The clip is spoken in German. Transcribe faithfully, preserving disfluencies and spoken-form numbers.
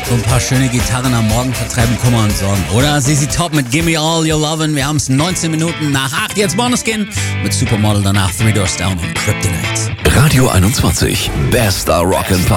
So ein paar schöne Gitarren am Morgen vertreiben Kummer und Sorgen. Oder Z Z Top mit Gimme All Your Lovin'. Wir haben es neunzehn Minuten nach acht. Jetzt Måneskin mit Supermodel, danach Three Doors Down und Kryptonite. Radio einundzwanzig, bester Rock'n'Pop.